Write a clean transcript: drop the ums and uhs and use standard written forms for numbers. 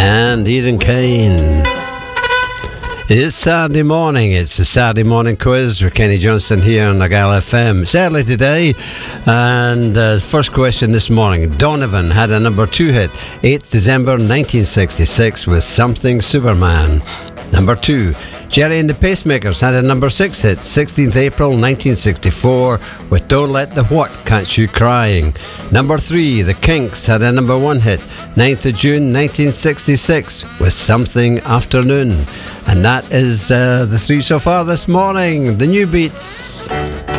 and Eden Kane. It is Saturday morning. It's the Saturday morning quiz with Kenny Johnson here on Nagal FM. It's early today, and first question this morning. Donovan had a number 2 hit, 8th December 1966 with Something Superman. Number 2. Jerry and the Pacemakers had a number 6 hit, 16th April 1964 with Don't Let the What Catch You Crying. Number 3. The Kinks had a number 1 hit, 9th of June 1966 with Something Afternoon. And that is the 3 so far this morning. The new beats.